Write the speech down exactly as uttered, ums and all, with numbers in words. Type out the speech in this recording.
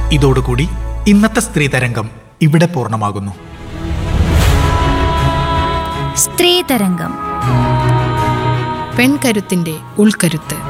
ഇതോടുകൂടി ഇന്നത്തെ സ്ത്രീ തരംഗം ഇവിടെ പൂർണ്ണമാകുന്നു. സ്ത്രീ തരംഗം, പെൺകരുത്തിന്റെ ഉൾക്കരുത്ത്.